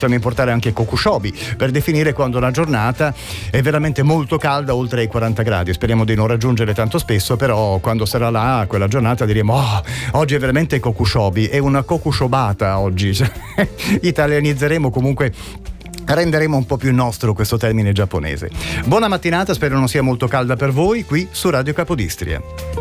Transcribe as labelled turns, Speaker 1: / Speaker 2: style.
Speaker 1: Possiamo importare anche kokushobi per definire quando una giornata è veramente molto calda, oltre ai 40 gradi. Speriamo di non raggiungere tanto spesso, però quando sarà là quella giornata diremo: oh, oggi è veramente kokushobi, è una kokushobata oggi. Italianizzeremo, comunque renderemo un po' più nostro questo termine giapponese. Buona mattinata, spero non sia molto calda per voi qui su Radio Capodistria.